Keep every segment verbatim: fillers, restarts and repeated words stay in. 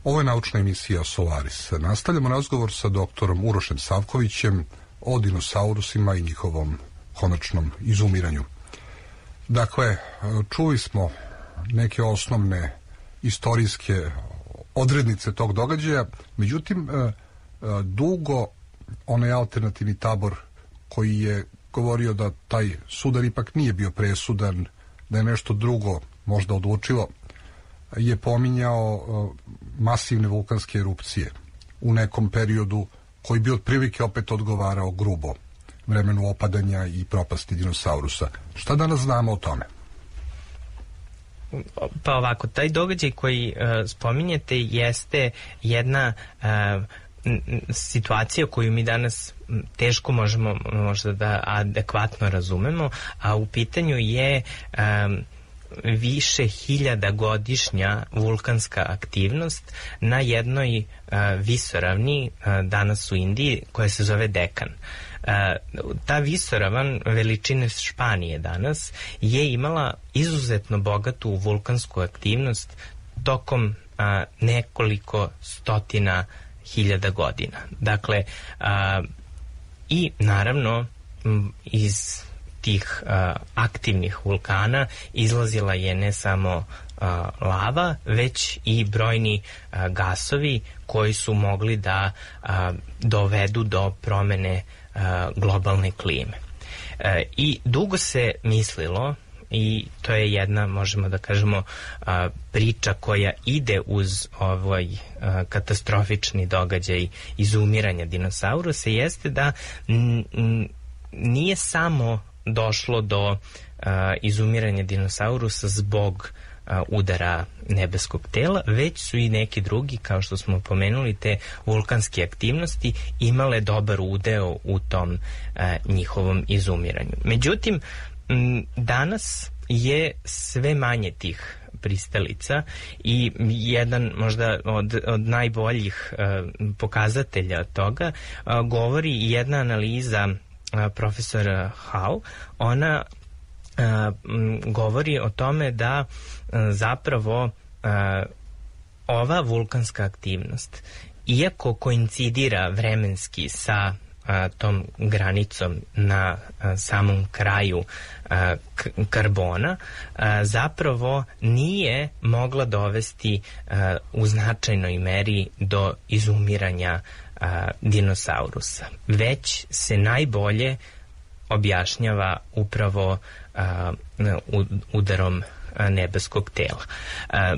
Ovo je naučna emisija Solaris. Nastavljamo razgovor sa doktorom Urošem Savkovićem o dinosaurusima i njihovom konačnom izumiranju. Dakle, čuli smo neke osnovne istorijske odrednice tog događaja, međutim, dugo onaj alternativni tabor koji je govorio da taj sudar ipak nije bio presudan, da je nešto drugo možda odlučilo, je pominjao masivne vulkanske erupcije u nekom periodu koji bi otprilike opet odgovarao grubo vremenu opadanja i propasti dinosaurusa. Šta danas znamo o tome? Pa ovako, taj događaj koji uh, spominjete jeste jedna uh, situacija koju mi danas teško možemo možda da adekvatno razumemo, a u pitanju je um, više hiljada godišnja vulkanska aktivnost na jednoj uh, visoravni uh, danas u Indiji koja se zove Dekan. Uh, ta visoravan veličine Španije danas je imala izuzetno bogatu vulkansku aktivnost tokom uh, nekoliko stotina hiljada godina. Dakle, uh, i naravno m, iz tih uh, aktivnih vulkana izlazila je ne samo uh, lava, već i brojni uh, gasovi koji su mogli da uh, dovedu do promene uh, globalne klime. Uh, I dugo se mislilo, i to je jedna, možemo da kažemo, uh, priča koja ide uz ovaj uh, katastrofični događaj izumiranja dinosaurusa, jeste da n- n- nije samo došlo do uh, izumiranja dinosaurusa zbog uh, udara nebeskog tela, već su i neki drugi, kao što smo pomenuli, te vulkanske aktivnosti imale dobar udeo u tom uh, njihovom izumiranju. Međutim, m, danas je sve manje tih pristalica i jedan možda od, od najboljih uh, pokazatelja toga uh, govori jedna analiza profesora Howe. Ona a, m, govori o tome da a, zapravo a, ova vulkanska aktivnost, iako koincidira vremenski sa a, tom granicom na a, samom kraju a, k- karbona, a, zapravo nije mogla dovesti a, u značajnoj meri do izumiranja A, dinosaurusa, već se najbolje objašnjava upravo a, udarom a, nebeskog tela. A,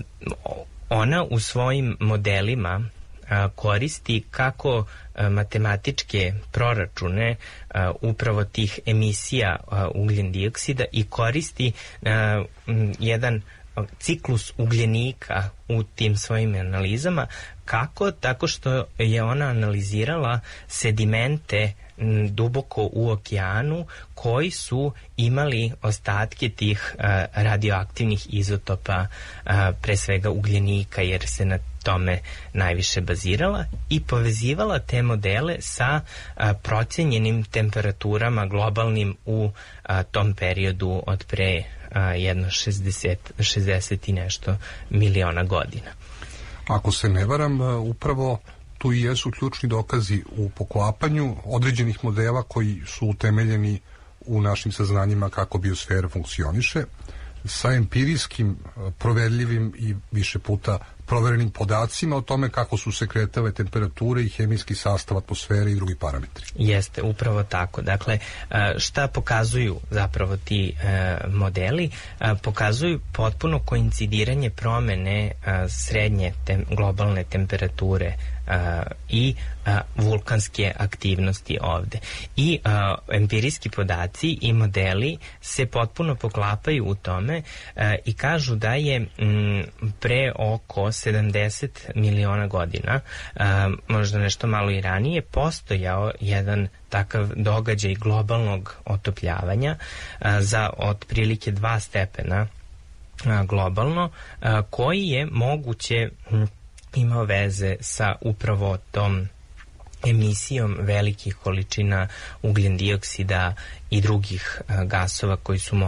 ona u svojim modelima a, koristi kako a, matematičke proračune a, upravo tih emisija a, ugljen dioksida i koristi a, m, jedan ciklus ugljenika u tim svojim analizama. Kako? Tako što je ona analizirala sedimente duboko u okeanu koji su imali ostatke tih uh, radioaktivnih izotopa, uh, pre svega ugljenika, jer se na tome najviše bazirala, i povezivala te modele sa uh, procenjenim temperaturama globalnim u uh, tom periodu od pre uh, jedno šezdeset, šezdeset i nešto miliona godina. Ako se ne varam, upravo tu i jesu ključni dokazi u poklapanju određenih modela koji su utemeljeni u našim saznanjima kako biosfera funkcioniše, sa empirijskim, proverljivim i više puta proverenim podacima o tome kako su se kretale temperature i hemijski sastav atmosfere i drugi parametri. Jeste, upravo tako. Dakle, šta pokazuju zapravo ti modeli? Pokazuju potpuno koincidiranje promene srednje tem, globalne temperature Uh, i uh, vulkanske aktivnosti ovde. I uh, empirijski podaci i modeli se potpuno poklapaju u tome uh, i kažu da je m, pre oko sedamdeset miliona godina, uh, možda nešto malo i ranije, postojao jedan takav događaj globalnog otopljavanja uh, za otprilike dva stepena uh, globalno, uh, koji je moguće m, imao veze sa upravo tom emisijom velikih količina ugljen dioksida i drugih a, gasova koji su mogli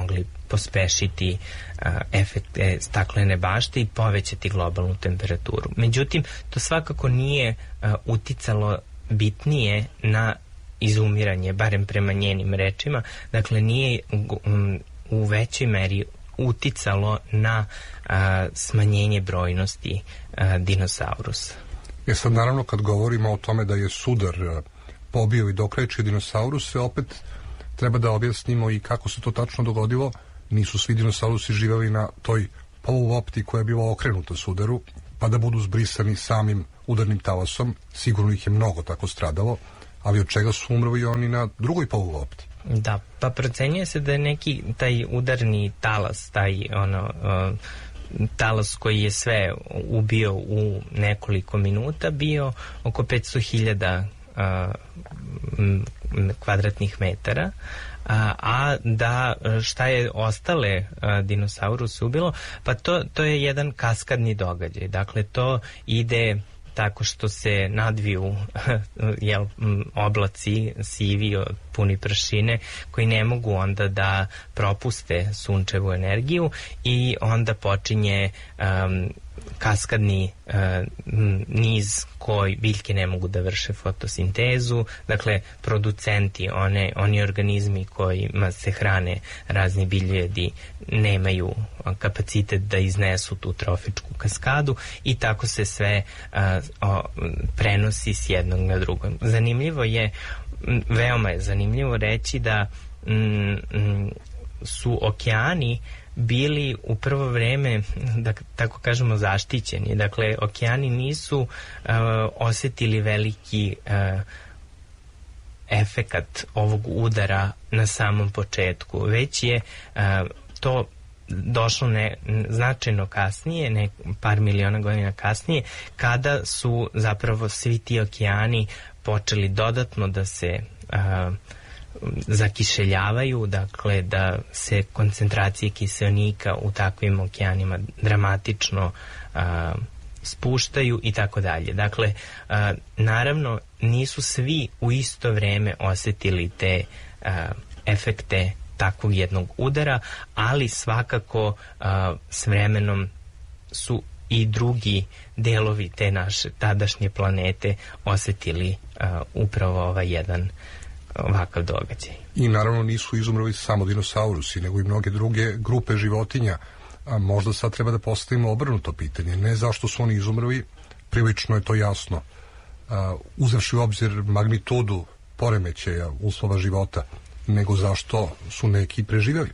pospešiti a, efekte staklene bašte i povećati globalnu temperaturu. Međutim, to svakako nije a, uticalo bitnije na izumiranje, barem prema njenim rečima, dakle nije um, u većoj meri uticalo na a, smanjenje brojnosti a, dinosaurusa. E sad, naravno, kad govorimo o tome da je sudar a, pobio i dokrećio dinosauruse, opet treba da objasnimo i kako se to tačno dogodilo. Nisu svi dinosaurusi živeli na toj polulopti koja je bila okrenuta sudaru, pa da budu zbrisani samim udarnim talasom. Sigurno ih je mnogo tako stradalo, ali od čega su umrli oni na drugoj polulopti? Da, pa procenjuje se da je neki taj udarni talas, taj ono, uh, talas koji je sve ubio u nekoliko minuta, bio oko petsto hiljada kvadratnih metara, a, a da šta je ostale a, dinosauruse ubilo, pa to, to je jedan kaskadni događaj. Dakle, to ide tako što se nadviju jel, oblaci sivi puni prašine koji ne mogu onda da propuste sunčevu energiju i onda počinje um, kaskadni uh, niz koji biljke ne mogu da vrše fotosintezu, dakle producenti, one, oni organizmi kojima se hrane razni biljedi nemaju kapacitet da iznesu tu trofičku kaskadu i tako se sve uh, o, prenosi s jednog na drugog. Zanimljivo je, veoma je zanimljivo reći da mm, mm, su okeani bili u prvo vreme, da tako kažemo, zaštićeni. Dakle, okeani nisu uh, osetili veliki uh, efekat ovog udara na samom početku, već je uh, to došlo ne, značajno kasnije, ne, par miliona godina kasnije, kada su zapravo svi ti okeani počeli dodatno da se uh, zakišeljavaju, dakle da se koncentracije kiseonika u takvim okeanima dramatično a, spuštaju i tako dalje. Dakle, a, naravno nisu svi u isto vreme osetili te a, efekte takvog jednog udara, ali svakako a, s vremenom su i drugi delovi te naše tadašnje planete osetili a, upravo ovaj jedan ovakav događaj. I naravno nisu izumrli samo dinosaurusi, nego i mnoge druge grupe životinja. A možda sad treba da postavimo obrnuto pitanje. Ne zašto su oni izumrli, prilično je to jasno. A, uzevši u obzir magnitudu poremećaja uslova života, nego zašto su neki preživjeli.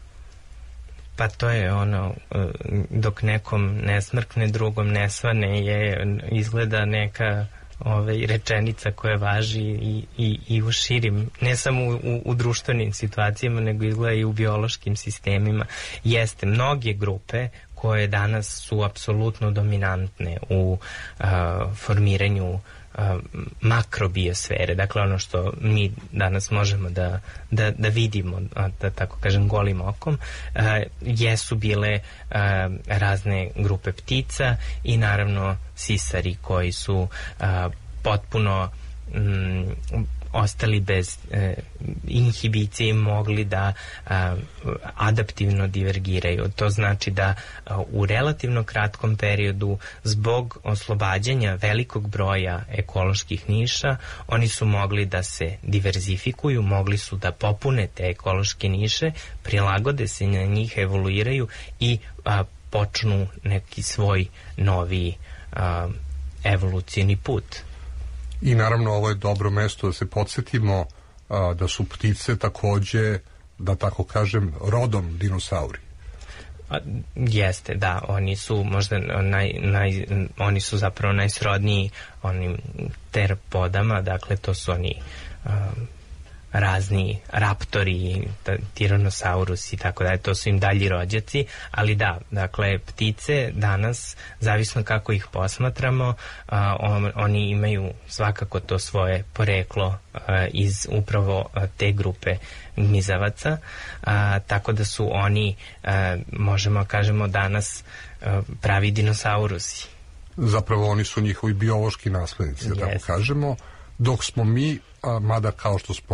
Pa to je ono, dok nekom ne smrkne, drugom ne svane, je izgleda neka Ove, rečenica koja važi i, i, i u širim, ne samo u, u društvenim situacijama, nego izgleda i u biološkim sistemima. Jeste, mnoge grupe koje danas su apsolutno dominantne u uh, formiranju makrobiosfere, dakle ono što mi danas možemo da, da, da vidimo, da tako kažem, golim okom, a, jesu bile a, razne grupe ptica i naravno sisari koji su a, potpuno m, ostali bez e, inhibicije i mogli da a, adaptivno divergiraju. To znači da a, u relativno kratkom periodu, zbog oslobađanja velikog broja ekoloških niša, oni su mogli da se diverzifikuju, mogli su da popune te ekološke niše, prilagode se na njih, evoluiraju i a, počnu neki svoj novi a, evolucijni put. I naravno ovo je dobro mesto da se podsjetimo a, da su ptice takođe, da tako kažem, rodom dinosauri. A, jeste, da, oni su možda naj, naj, oni su zapravo najsrodniji onim teropodama, dakle to su oni a, razni raptori, tiranosaurus i tako dalje, to su im dalji rođaci, ali da, dakle, ptice danas, zavisno kako ih posmatramo, a, on, oni imaju svakako to svoje poreklo a, iz upravo a, te grupe gnjizavaca, a, tako da su oni, a, možemo kažemo danas, a, pravi dinosaurusi. Zapravo oni su njihovi biološki naslednici, da tako kažemo, dok smo mi, a, mada kao što smo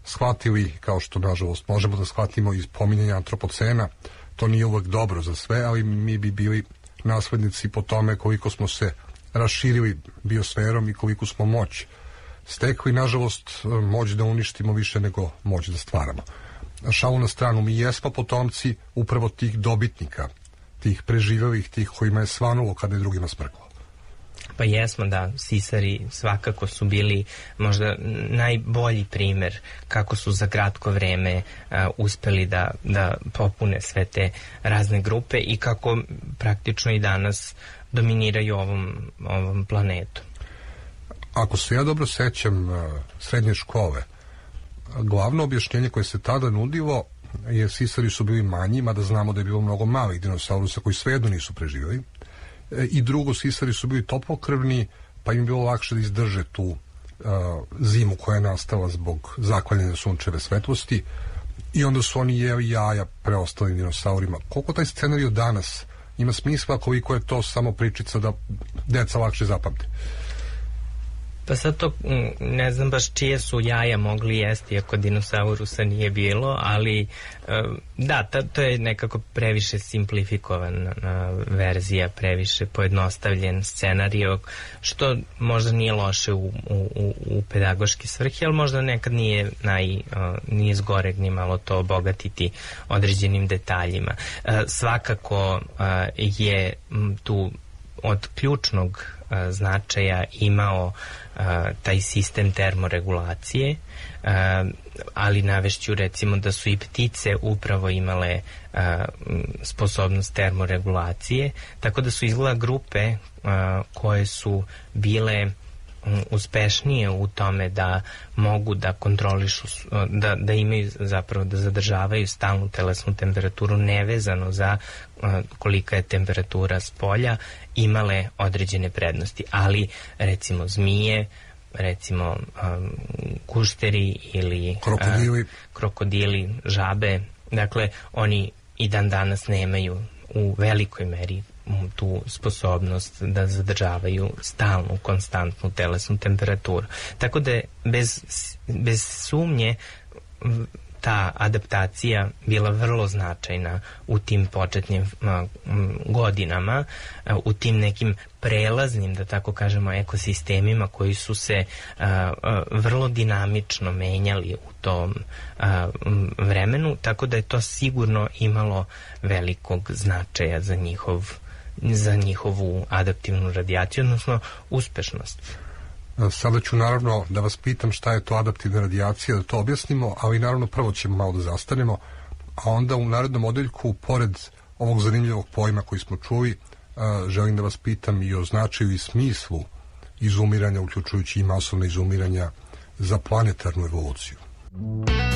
shvatili, kao što nažalost možemo da shvatimo iz pominjanja antropocena, to nije uvek dobro za sve, ali mi bi bili naslednici po tome koliko smo se raširili biosferom i koliko smo moć stekli. Nažalost, moć da uništimo više nego moć da stvaramo. Šalu na stranu, mi jesmo potomci upravo tih dobitnika, tih preživjelih, tih kojima je svanulo kada je drugima smrklo. Pa jesmo, da, sisari svakako su bili možda najbolji primer kako su za kratko vreme uh, uspeli da, da popune sve te razne grupe i kako praktično i danas dominiraju ovom, ovom planetu. Ako se ja dobro sećam uh, srednje škole, glavno objašnjenje koje se tada nudilo je sisari su bili manji, mada znamo da je bilo mnogo malih dinosaurusa koji svejedno nisu preživjeli. I drugo, sisari su bili toplokrvni, pa im je bilo lakše da izdrže tu uh, zimu koja je nastala zbog zaklanjanja sunčeve svetlosti, i onda su oni jeli jaja preostalim dinosaurima. Koliko taj scenarij danas ima smisla, koliko je to samo pričica da deca lakše zapamte? Pa sad to, ne znam baš čije su jaja mogli jesti ako dinosaurusa nije bilo, ali da, to je nekako previše simplifikovana verzija, previše pojednostavljen scenario, što možda nije loše u, u, u pedagoški svrhi, ali možda nekad nije, naj, nije zgoreg ni malo to obogatiti određenim detaljima. Svakako je tu od ključnog značaja imao uh, taj sistem termoregulacije, uh, ali navešću recimo da su i ptice upravo imale uh, sposobnost termoregulacije, tako da su izgleda grupe uh, koje su bile uspešnije u tome da mogu da kontrolišu, da, da imaju zapravo, da zadržavaju stalnu telesnu temperaturu nevezano za uh, kolika je temperatura s polja, imale određene prednosti. Ali recimo zmije, recimo um, kušteri ili krokodili. Uh, krokodili, žabe, dakle oni i dan danas nemaju u velikoj meri tu sposobnost da zadržavaju stalnu, konstantnu telesnu temperaturu. Tako da je bez, bez sumnje ta adaptacija bila vrlo značajna u tim početnim godinama, u tim nekim prelaznim, da tako kažemo, ekosistemima koji su se a, a, vrlo dinamično menjali u tom a, vremenu, tako da je to sigurno imalo velikog značaja za njihov za njihovu adaptivnu radijaciju, odnosno uspešnost. Sada ću naravno da vas pitam šta je to adaptivna radijacija, da to objasnimo, ali naravno prvo ćemo malo da zastanemo, a onda u narednom odeljku, pored ovog zanimljivog pojma koji smo čuli, želim da vas pitam i o značaju i smislu izumiranja, uključujući i masovne izumiranja za planetarnu evoluciju.